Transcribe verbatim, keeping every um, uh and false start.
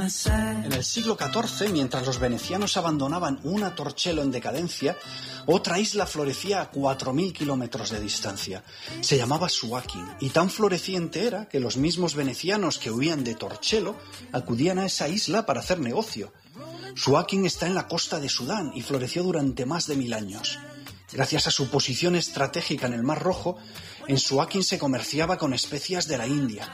En el siglo catorce, mientras los venecianos abandonaban una Torcello en decadencia, otra isla florecía a cuatro mil kilómetros de distancia. Se llamaba Suakin, y tan floreciente era que los mismos venecianos que huían de Torcello acudían a esa isla para hacer negocio. Suakin está en la costa de Sudán y floreció durante más de mil años. Gracias a su posición estratégica en el Mar Rojo, en Suakin se comerciaba con especias de la India,